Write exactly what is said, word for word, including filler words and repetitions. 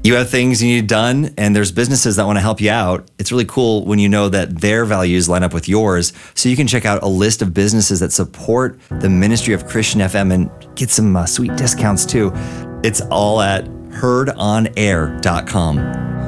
you have things you need done and there's businesses that want to help you out, it's really cool when you know that their values line up with yours. So you can check out a list of businesses that support the ministry of Christian F M and get some uh, sweet discounts too. It's all at heard on air dot com.